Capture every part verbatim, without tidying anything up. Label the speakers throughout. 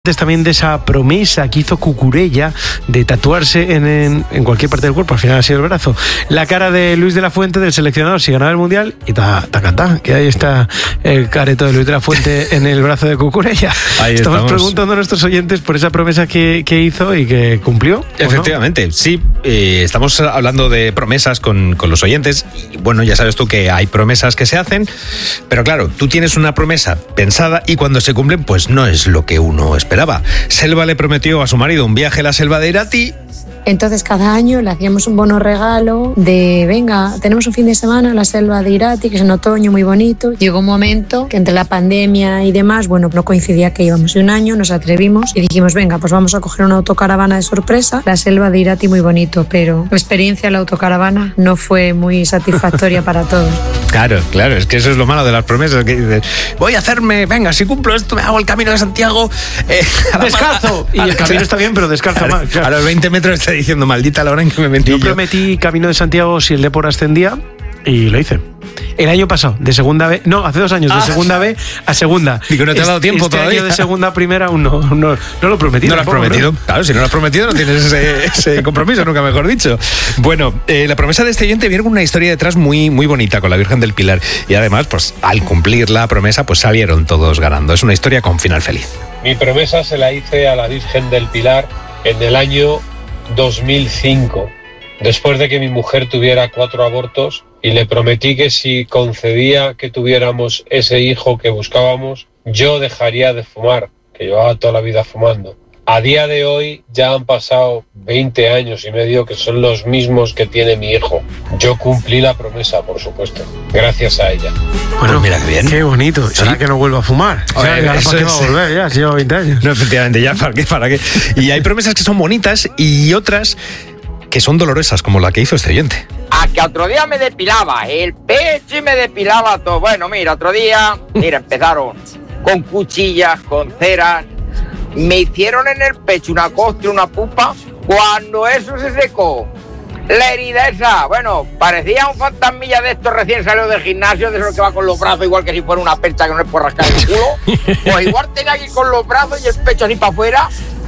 Speaker 1: También de esa promesa que hizo Cucurella de tatuarse en, en, en cualquier parte del cuerpo, al final ha sido el brazo, la cara de Luis de la Fuente, del seleccionador, si ganaba el Mundial, y ta, ta, ta, ta, que ahí está el careto de Luis de la Fuente en el brazo de Cucurella. Ahí estamos, estamos preguntando a nuestros oyentes por esa promesa que, que hizo y que cumplió.
Speaker 2: Efectivamente, no? sí, eh, estamos hablando de promesas con, con los oyentes, y bueno, ya sabes tú que hay promesas que se hacen, pero claro, tú tienes una promesa pensada y cuando se cumplen, pues no es lo que uno espera. Esperaba. Selva le prometió a su marido un viaje a la selva de Irati.
Speaker 3: Entonces cada año le hacíamos un bono regalo de, venga, tenemos un fin de semana en la selva de Irati, que es en otoño, muy bonito. Llegó un momento que entre la pandemia y demás, bueno, no coincidía que íbamos. Y un año nos atrevimos y dijimos, venga, pues vamos a coger una autocaravana de sorpresa, la selva de Irati, muy bonito, pero la experiencia de la autocaravana no fue muy satisfactoria para todos.
Speaker 2: Claro, claro, es que eso es lo malo de las promesas, que dices, voy a hacerme, venga, si cumplo esto, me hago el Camino de Santiago.
Speaker 1: Eh, descalzo. Y el camino está bien, pero descalzo más.
Speaker 2: Claro. A los veinte metros está diciendo, maldita la hora en que me metí.
Speaker 1: Yo prometí Camino de Santiago si el Depor ascendía y lo hice. El año pasado, de segunda B, no, hace dos años, de segunda B a segunda.
Speaker 2: Digo, no te ha dado tiempo
Speaker 1: este
Speaker 2: todavía.
Speaker 1: Año de segunda a primera aún no, no, no lo he prometido.
Speaker 2: No lo has prometido, ¿no? Claro, si no lo has prometido no tienes ese, ese compromiso, nunca mejor dicho. Bueno, eh, la promesa de este oyente viene con una historia detrás muy, muy bonita con la Virgen del Pilar. Y además, pues al cumplir la promesa, pues salieron todos ganando. Es una historia con final feliz.
Speaker 4: Mi promesa se la hice a la Virgen del Pilar en el año dos mil cinco. Después de que mi mujer tuviera cuatro abortos, y le prometí que si concedía que tuviéramos ese hijo que buscábamos, yo dejaría de fumar, que llevaba toda la vida fumando. A día de hoy ya han pasado veinte años y medio, que son los mismos que tiene mi hijo. Yo cumplí la promesa, por supuesto, gracias a ella.
Speaker 1: Bueno, pues mira qué bien. Qué bonito. ¿Será ¿Sí? que no vuelva a fumar? O sea, ¿para qué va a volver? Ya, si lleva veinte años.
Speaker 2: No, efectivamente, ya, ¿para qué? ¿Para qué? Y hay promesas que son bonitas y otras que son dolorosas, como la que hizo este oyente.
Speaker 5: A que otro día me depilaba el pecho y me depilaba todo. Bueno, mira, otro día, mira, empezaron con cuchillas, con ceras. Me hicieron en el pecho una costra, una pupa. Cuando eso se secó, la herida esa, bueno, parecía un fantasmilla de estos recién salido del gimnasio, de eso que va con los brazos igual que si fuera una percha que no le puede rascar el culo. Pues igual tenía aquí con los brazos y el pecho así para afuera.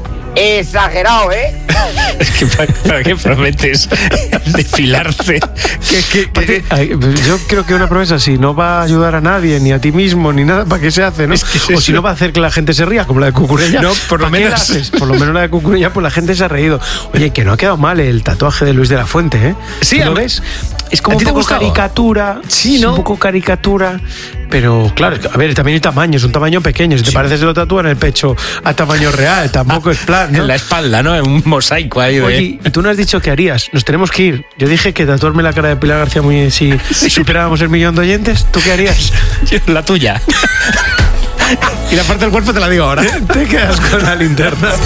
Speaker 5: Exagerado, ¿eh?
Speaker 2: Es que ¿para, para qué prometes desfilarse? ¿Qué, qué, qué?
Speaker 1: Yo creo que una promesa, si no va a ayudar a nadie, ni a ti mismo, ni nada, ¿para qué se hace, no? Es que es o si no va a hacer que la gente se ría, como la de Cucurella.
Speaker 2: No, por lo menos.
Speaker 1: Por lo menos la de Cucurella, pues la gente se ha reído. Oye, que no ha quedado mal el tatuaje de Luis de la Fuente, ¿eh?
Speaker 2: Sí,
Speaker 1: ¿lo ves? Es como un poco caricatura. Sí, ¿no? Un poco caricatura. Pero claro, a ver, también el tamaño, es un tamaño pequeño. Si te sí. parece, se lo tatúan en el pecho a tamaño real, tampoco es plan, ¿no?
Speaker 2: En la espalda, ¿no? En un mosaico ahí. De...
Speaker 1: Oye, tú no has dicho qué harías. Nos tenemos que ir. Yo dije que tatuarme la cara de Pilar García Muñiz si sí. superáramos el millón de oyentes. ¿Tú qué harías?
Speaker 2: La tuya. Y la parte del cuerpo te la digo ahora.
Speaker 1: Te, te quedas con la linterna.